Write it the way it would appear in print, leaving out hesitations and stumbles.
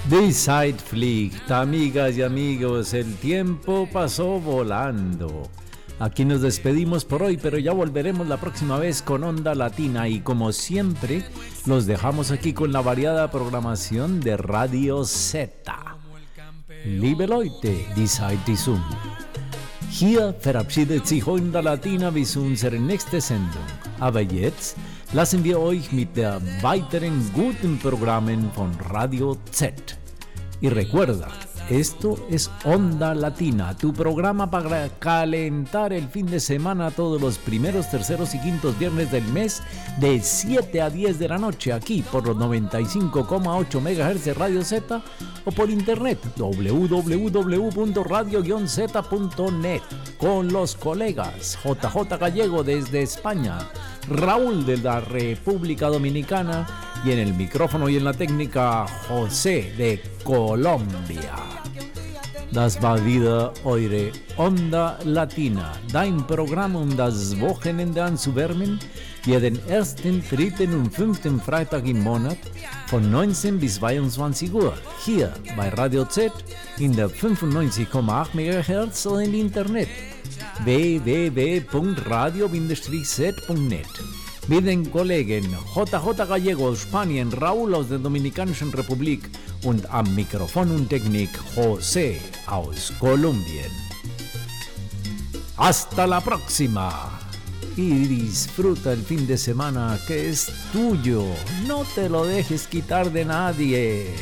Die Zeit fliegt, amigas y amigos, el tiempo pasó volando. Aquí nos despedimos por hoy, pero ya volveremos la próxima vez con Onda Latina y como siempre, los dejamos aquí con la variada programación de Radio Z. Liebe Leute, die Zeit ist um. Hier verabschiedet sich Onda Latina bis unsere nächste Sendung. Aber jetzt lassen wir euch mit der weiteren guten Programmen von Radio Z. Y recuerda, esto es Onda Latina, tu programa para calentar el fin de semana todos los primeros, terceros y quintos viernes del mes de 7 a 10 de la noche aquí por los 95,8 MHz de Radio Z o por internet www.radio-z.net con los colegas JJ Gallego desde España, Raúl de la República Dominicana y en el micrófono y en la técnica José de Colombia. Das war wieder eure Onda Latina, dein Programm, um das Wochenende anzuwärmen, jeden ersten, dritten und fünften Freitag im Monat von 19 bis 22 Uhr, hier bei Radio Z in der 95,8 MHz oder im Internet www.radio-z.net. Mit den Kollegen JJ Gallego, Spanien, Raúl aus der Dominikanischen Republik und am Mikrofon und Technik José aus Kolumbien. Hasta la próxima y disfruta el fin de semana que es tuyo. No te lo dejes quitar de nadie.